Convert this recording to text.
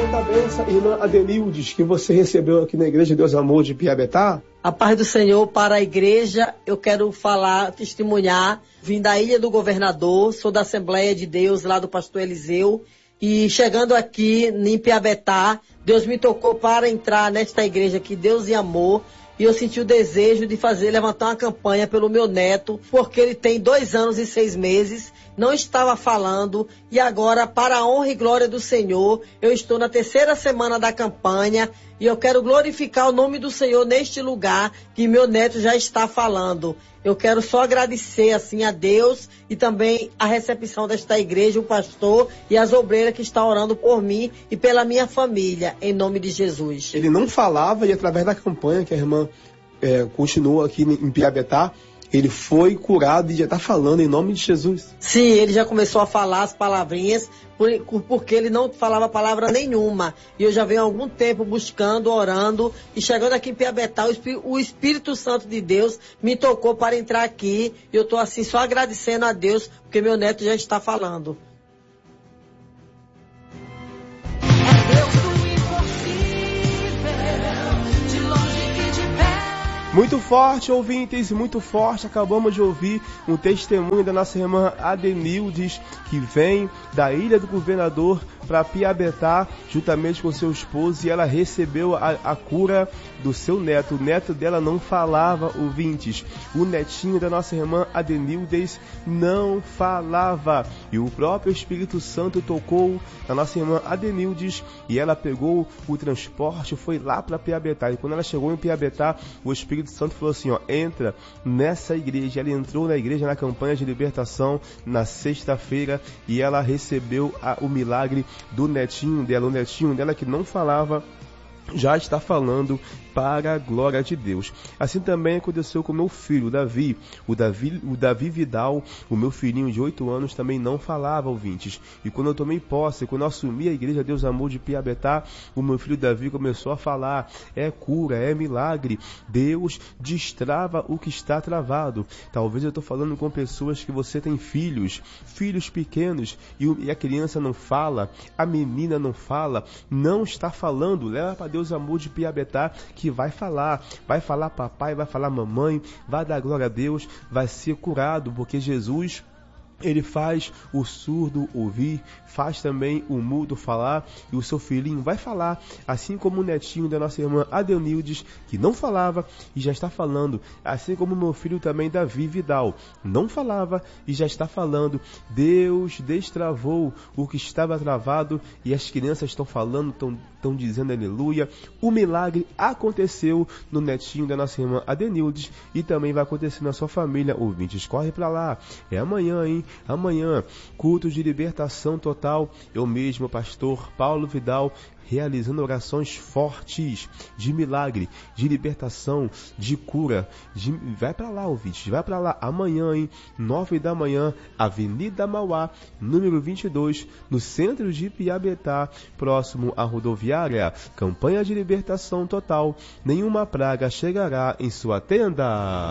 Santa Bênção, irmã Adenildes, que você recebeu aqui na Igreja de Deus Amor de Piabetá. A paz do Senhor para a igreja, eu quero falar, testemunhar. Vim da Ilha do Governador, sou da Assembleia de Deus, lá do pastor Eliseu. E chegando aqui em Piabetá, Deus me tocou para entrar nesta igreja aqui, Deus e Amor. E eu senti o desejo de levantar uma campanha pelo meu neto, porque ele tem 2 anos e 6 meses, não estava falando, e agora, para a honra e glória do Senhor, eu estou na 3ª semana da campanha, e eu quero glorificar o nome do Senhor neste lugar, que meu neto já está falando. Eu quero só agradecer, assim, a Deus e também a recepção desta igreja, o pastor e as obreiras que estão orando por mim e pela minha família, em nome de Jesus. Ele não falava e através da campanha que a irmã continua aqui em Piabetá, ele foi curado e já está falando em nome de Jesus. Sim, ele já começou a falar as palavrinhas, porque ele não falava palavra nenhuma. E eu já venho há algum tempo buscando, orando, e chegando aqui em Piabetá, o Espírito Santo de Deus me tocou para entrar aqui. E eu estou assim só agradecendo a Deus, porque meu neto já está falando. Muito forte, ouvintes, muito forte. Acabamos de ouvir um testemunho da nossa irmã Adenildes, que vem da Ilha do Governador para Piabetá, juntamente com seu esposo, e ela recebeu a cura do seu neto. O neto dela não falava, ouvintes. O netinho da nossa irmã Adenildes não falava. E o próprio Espírito Santo tocou na nossa irmã Adenildes, e ela pegou o transporte, foi lá para Piabetá. E quando ela chegou em Piabetá, o Espírito Santo falou assim, entra nessa igreja. Ela entrou na igreja na campanha de libertação na sexta-feira, e ela recebeu o milagre do netinho dela. O netinho dela que não falava já está falando para a glória de Deus. Assim também aconteceu com meu filho, Davi. O Davi Vidal, o meu filhinho de 8 anos, também não falava, ouvintes. E quando eu tomei posse, quando eu assumi a Igreja Deus Amor de Piabetá, o meu filho Davi começou a falar. É cura, é milagre. Deus destrava o que está travado. Talvez eu estou falando com pessoas que você tem filhos pequenos, e a criança não fala, a menina não fala, não está falando. Leva para Deus Amor de Piabetá, que vai falar papai, vai falar mamãe, vai dar glória a Deus, vai ser curado, porque Jesus, ele faz o surdo ouvir, faz também o mudo falar, e o seu filhinho vai falar, assim como o netinho da nossa irmã Adenildes, que não falava e já está falando, assim como o meu filho também, Davi Vidal, não falava e já está falando. Deus destravou o que estava travado, e as crianças estão falando, estão dizendo aleluia. O milagre aconteceu no netinho da nossa irmã Adenildes, e também vai acontecer na sua família, ouvintes. Corre para lá, é amanhã, hein? Amanhã, culto de libertação total. Eu mesmo, pastor Paulo Vidal, realizando orações fortes de milagre, de libertação, de cura. Vai para lá, ouvinte, vai para lá. Amanhã, hein? 9 da manhã, Avenida Mauá, número 22, no centro de Piabetá, próximo à rodoviária. Campanha de libertação total. Nenhuma praga chegará em sua tenda.